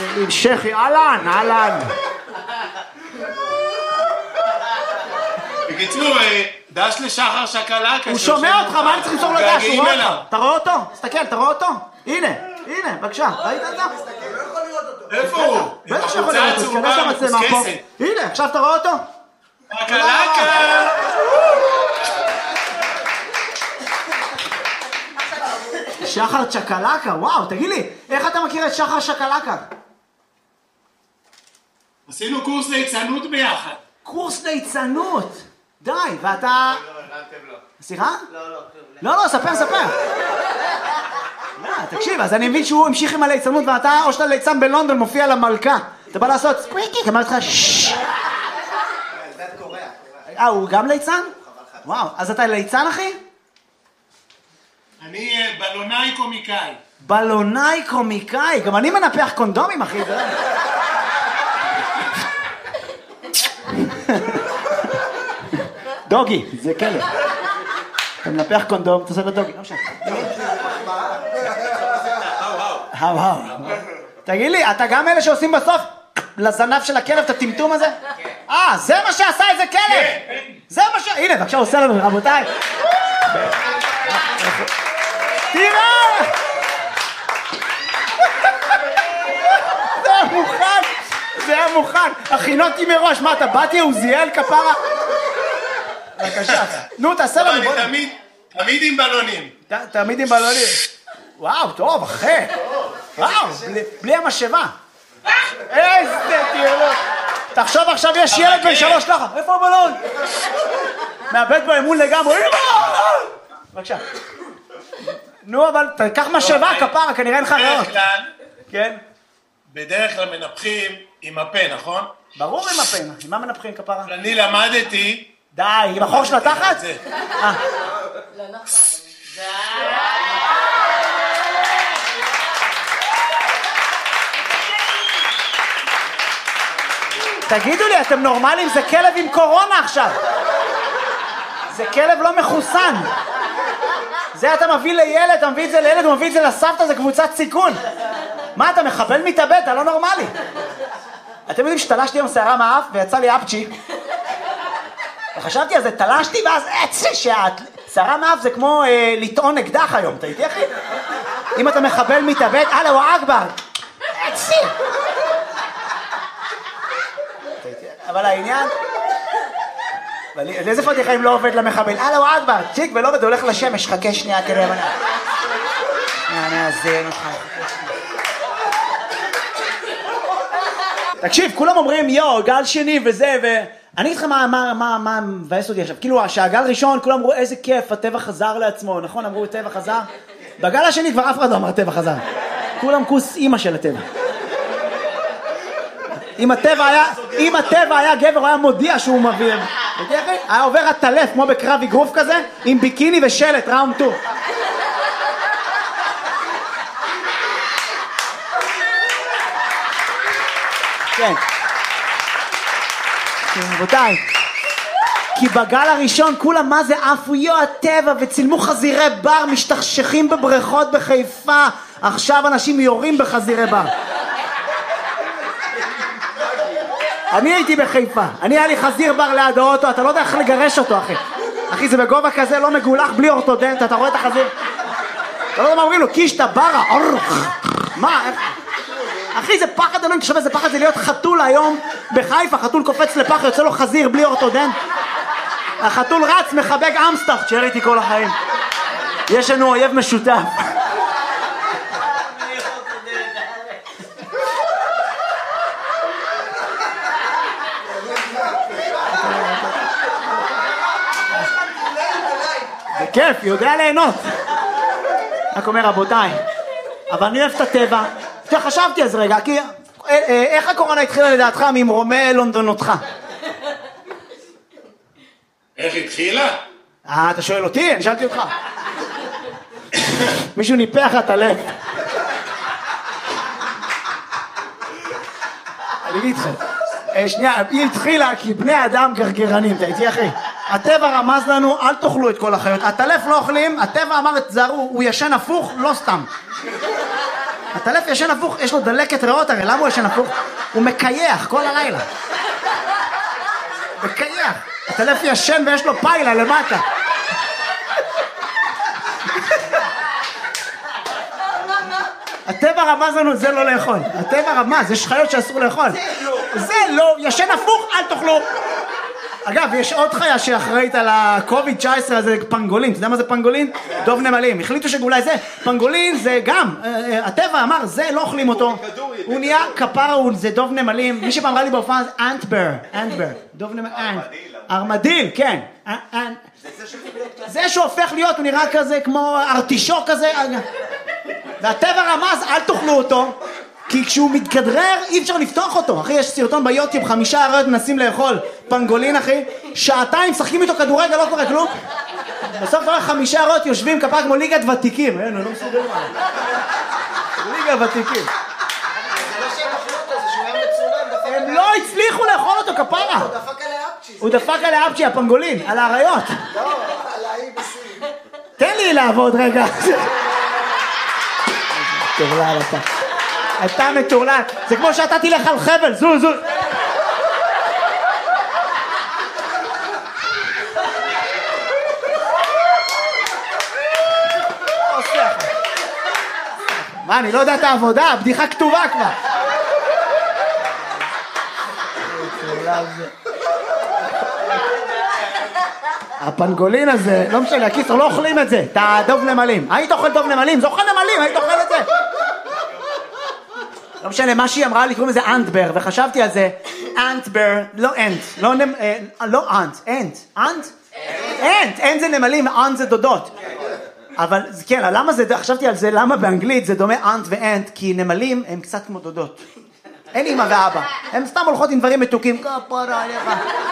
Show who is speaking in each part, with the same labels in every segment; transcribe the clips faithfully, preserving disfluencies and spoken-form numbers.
Speaker 1: עם שכי, אהלן, אהלן.
Speaker 2: בקיצור, דש לשחר שקלקה.
Speaker 1: הוא שומע אותך, מה אני צריך למסור לו דש? הוא רואה אותך. אתה רואה אותו? תסתכל, אתה רואה אותו? הנה, הנה, בבקשה. ראית את זה?
Speaker 2: איפה הוא?
Speaker 1: בטח שיכול לראות, תסתכל את המצלמה פה. הנה, עכשיו אתה רואה אותו?
Speaker 2: שקלקה!
Speaker 1: שחר צ'קלקה, וואו, תגיד לי, איך אתה מכיר את שחר שקלקה?
Speaker 2: עשינו קורס ליצנות ביחד.
Speaker 1: קורס ליצנות? די, ואתה... לא,
Speaker 3: הבנתם לו.
Speaker 1: סליחה?
Speaker 3: לא, לא.
Speaker 1: לא, לא, ספר, ספר. תקשיב, אז אני מבין שהוא המשיך עם הליצנות ואתה, או שאתה ליצן בלונדון, מופיע למלכה. אתה בא לעשות סקוויקי, אמר לך ששש.
Speaker 3: זה קורא.
Speaker 1: אה, הוא גם ליצן? וואו, אז אתה ליצן, אחי?
Speaker 2: אני בלונאי קומיקאי.
Speaker 1: בלונאי קומיקאי, גם אני מנפח קונדומים, אחי. דוגי, זה כלב. אתה מנפח קונדום, אתה עושה לו דוגי, לא משנה. האו, האו. תגיד לי, אתה גם אלה שעושים בסוף לזנב של הכלב את הטמטום הזה? אה, זה מה שעשה את זה כלב! זה מה ש... הנה, בבקשה, עושה לנו, רבותיי. תראה! זה היה מוכן! זה היה מוכן! הכינותי מראש, מה אתה באתי עוזיאל כפרה? בבקשה, נו תעשה לנו בוא.
Speaker 2: אני תמיד עם בלונים.
Speaker 1: תמיד עם בלונים. וואו, טוב, אחי. וואו, בלי המשאבה. איזה תיאלות. תחשוב עכשיו יש ילד בן שלוש ככה. איפה הבלון? מאבד באמון לגמרי. בבקשה. נו, אבל תקח משאבה כפרה, כנראה אין לך רעות.
Speaker 2: בדרך כלל,
Speaker 1: כן?
Speaker 2: בדרך כלל מנפחים עם הפה, נכון?
Speaker 1: ברור עם הפה, עם מה מנפחים כפרה?
Speaker 2: אני למדתי...
Speaker 1: די, עם החור של התחת? אה.
Speaker 4: לא נכון.
Speaker 1: תגידו לי, אתם נורמלים? זה כלב עם קורונה עכשיו. זה כלב לא מחוסן. זה אתה מביא לילד, אתה מביא את זה לילד, הוא מביא את זה לסבתא, זה קבוצת סיכון. מה, אתה מחבל מתאבד? אתה לא נורמלי. אתם יודעים שתלשתי עם שערה מהאף ויצא לי אפצ'י. וחשבתי על זה, תלשתי ואז עצה שאת... שערה מהאף זה כמו אה, לטעון אקדח היום, אתה איתי אחי? אם אתה מחבל מתאבד, אללה ואכבר. עצי. אבל העניין... איזה פתיחה אם לא עובד למחבל? אללה ואכבר, צ'יק ולא עובד, הולך לשמש, חכה שנייה כדי הבנה. נאזן אותך. תקשיב, כולם אומרים יו, גל שני וזה ו... אני אגיד לך מה, מה, מה, מה מבאס אותי עכשיו, כאילו שהגל ראשון כולם אמרו איזה כיף, הטבע חזר לעצמו, נכון? אמרו הטבע חזר? בגל השני כבר אף אחד לא אמר הטבע חזר, כולם כוס אימא של הטבע. אם הטבע היה, אם הטבע היה גבר, הוא היה מודיע שהוא מביא, היה עובר הטלף כמו בקרב אגרוף כזה, עם ביקיני ושלט, ראונד טו. כן. רבותיי, כי בגל הראשון כולם מה זה עפו יו הטבע וצילמו חזירי בר משתכשכים בבריכות בחיפה, עכשיו אנשים יורים בחזירי בר. אני הייתי בחיפה, אני היה לי חזיר בר ליד האוטו, אתה לא יודע איך לגרש אותו אחי. אחי זה בגובה כזה לא מגולח בלי אורתודנט, אתה רואה את החזיר? אתה לא יודע מה אומרים לו, קישטה ברה, אורח. מה? אחי זה פחד, אני חושב איזה פחד זה להיות חתול היום בחיפה, חתול קופץ לפח, יוצא לו חזיר בלי אורתודנט. החתול רץ, מחבק אמסטאפ, תשאר איתי כל החיים. יש לנו אויב משותף. זה כיף, יודע ליהנות. רק אומר רבותיי, אבל אני אוהב את הטבע. חשבתי אז רגע, כי איך הקורונה התחילה לדעתך ממרומי לונדונותך?
Speaker 2: איך התחילה?
Speaker 1: אה, אתה שואל אותי? אני שאלתי אותך. מישהו ניפח את הלב. אני אגיד לך, שנייה, היא התחילה כי בני אדם גרגרנים, אתה איתי אחי? הטבע רמז לנו, אל תאכלו את כל החיות. הטלף לא אוכלים, הטבע אמר את זרו, הוא ישן הפוך, לא סתם. הטלף ישן הפוך, יש לו דלקת ריאות, הרי למה הוא ישן הפוך? הוא מקייח כל הלילה. מקייח. הטלף ישן ויש לו פיילה למטה. הטבע רמז לנו, זה לא לאכול. הטבע רמז, יש חיות שאסור לאכול. זה לא, ישן הפוך, אל תאכלו. אגב, יש עוד חיה שאחראית על ה-קוביד תשע עשרה, זה פנגולין. אתה יודע מה זה פנגולין? דוב נמלים. החליטו שאולי זה, פנגולין זה גם, הטבע אמר, זה לא אוכלים אותו. הוא נהיה כפרה, זה דוב נמלים. מי שפעם ראה לי בהופעה, זה אנטבר, אנטבר. דוב נמלים, ארמדיל, כן. זה שהוא הופך להיות, הוא נראה כזה כמו ארטישוק כזה. והטבע רמז, אל תאכלו אותו. כי כשהוא מתכדרר אי אפשר לפתוח אותו. אחי, יש סרטון ביוטיוב, חמישה אריות מנסים לאכול פנגולין, אחי, שעתיים שחקים איתו כדורגל, לא קורה כלום. בסוף כבר חמישה אריות יושבים כפרה כמו ליגת ותיקים. אין, הוא לא מסוגל מה. ליגת ותיקים. הם לא הצליחו לאכול אותו כפרה.
Speaker 3: הוא דפק עליה אפצ'י.
Speaker 1: הוא דפק עליה אפצ'י, הפנגולין, על האריות.
Speaker 3: לא, על האי בסין.
Speaker 1: תן לי לעבוד רגע. טורלל אתה. אתה מטורלל. זה כמו שאתה תלך על חבל, זו, זו. מה, אני לא יודע את העבודה, הבדיחה כתובה כבר. הפנגולין הזה, לא משנה, הקיסר, לא אוכלים את זה, את הדוב נמלים. היית אוכל דוב נמלים? זה אוכל נמלים, היית אוכל את זה. לא משנה, מה שהיא אמרה לי, קוראים לזה אנטבר, וחשבתי על זה, אנטבר, לא אנט, לא נמ... לא אנט, אנט, אנט? אנט, אנט זה נמלים, אנט זה דודות. אבל כן, למה זה, חשבתי על זה, למה באנגלית זה דומה אנט ואנט, כי נמלים הם קצת כמו דודות. אין אמא ואבא, הם סתם הולכות עם דברים מתוקים, כפרה עליך.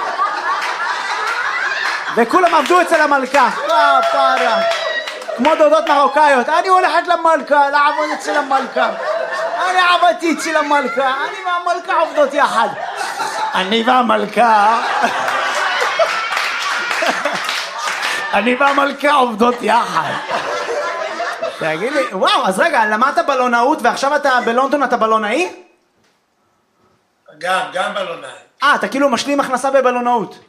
Speaker 1: וכולם עבדו אצל המלכה, כפרה. כמו דודות מרוקאיות, אני הולכת למלכה, לעבוד אצל המלכה. אני עבדתי אצל המלכה, אני והמלכה עובדות יחד. אני והמלכה... אני והמלכה עובדות יחד. תגיד לי, וואו, אז רגע, למדת בלונאות ועכשיו אתה בלונדון, אתה בלונאי?
Speaker 2: גם, גם בלונאי.
Speaker 1: אה, אתה כאילו משלים הכנסה בבלונאות.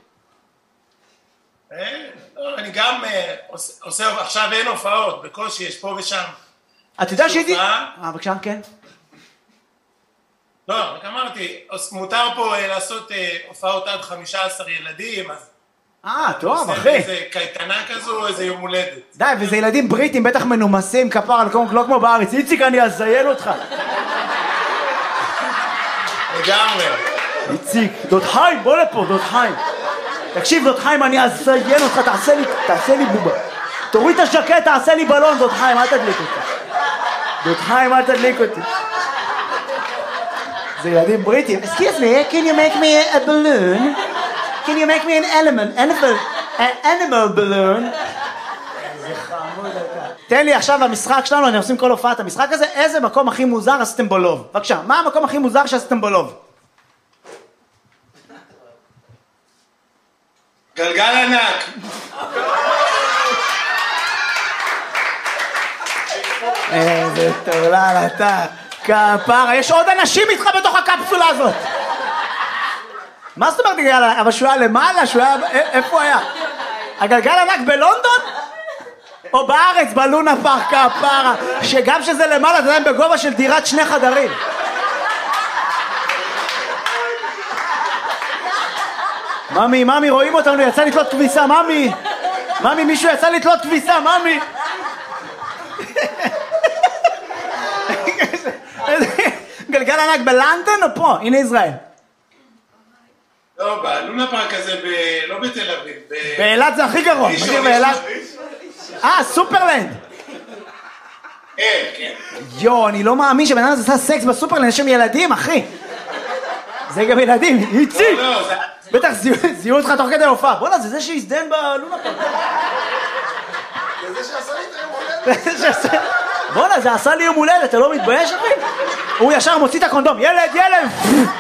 Speaker 2: אני גם עושה, עכשיו אין הופעות, בקושי יש פה ושם.
Speaker 1: אתה יודע שהייתי... אה, בבקשה, כן.
Speaker 2: לא, רק אמרתי, מותר פה לעשות הופעות עד חמישה עשר ילדים, אז...
Speaker 1: אה, טוב, אחי.
Speaker 2: איזה קייטנה כזו, איזה יום הולדת.
Speaker 1: די, וזה ילדים בריטים, בטח מנומסים, כפר על קום, לא כמו בארץ. איציק, אני אזיין אותך.
Speaker 2: לגמרי.
Speaker 1: איציק, דוד חיים, בוא לפה, דוד חיים. תקשיב, דוד חיים, אני אזיין אותך, תעשה לי, תעשה לי בובה. תוריד את השקט, תעשה לי בלון, דוד חיים, אל תדליק אותי. דוד חיים, אל תדליק אותי. זה ילדים בריטים. Excuse me, can you make me a balloon? Can you make me an element, animal, an animal balloon? איזה חמוד אתה. תן לי עכשיו המשחק שלנו, אני עושים כל הופעת המשחק הזה, איזה מקום הכי מוזר עשיתם בלוב? בבקשה, מה המקום הכי מוזר שעשיתם בלוב?
Speaker 2: גלגל ענק.
Speaker 1: איזה טורלל אתה, כפרה, יש עוד אנשים איתך בתוך הקפסולה הזאת. מה זאת אומרת גלגל ענק? אבל שהוא היה למעלה, שהוא היה... איפה הוא היה? הגלגל ענק בלונדון? או בארץ, בלונה פארק, כפרה, שגם שזה למעלה, זה היה בגובה של דירת שני חדרים. ממי, ממי, רואים אותנו, יצא לתלות כביסה, ממי. ממי, מישהו יצא לתלות כביסה, ממי. גלגל ענק בלונדון או פה? הנה ישראל.
Speaker 2: לא, בלונה פארק הזה, לא בתל אביב.
Speaker 1: באילת זה הכי גרוע. אה, סופרלנד.
Speaker 2: כן, כן.
Speaker 1: יו, אני לא מאמין שבן אדם עשה סקס בסופרלנד, יש שם ילדים, אחי. זה גם ילדים, איציק. בטח זיהו אותך תוך כדי הופעה. בוא'נה, זה זה שהזדן בלונה פארק.
Speaker 3: זה זה שעשה לי את היום הולדת.
Speaker 1: בוא'נה, זה עשה לי יום הולדת, אתה לא מתבייש, אחי? הוא ישר מוציא את הקונדום, ילד, ילד!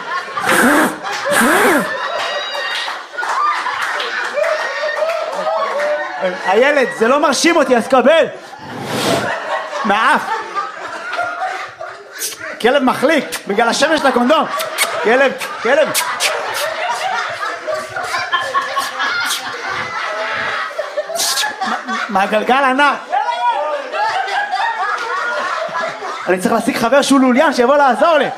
Speaker 1: הילד, זה לא מרשים אותי, אז קבל. מעף. כלב מחליק, בגלל השמש לקונדום. כלב, כלב. מהגלגל ענק. אני צריך להשיג חבר שהוא לוליין שיבוא לעזור לי.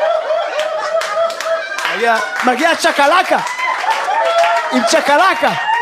Speaker 1: מגיע צ'קלקה עם צ'קלקה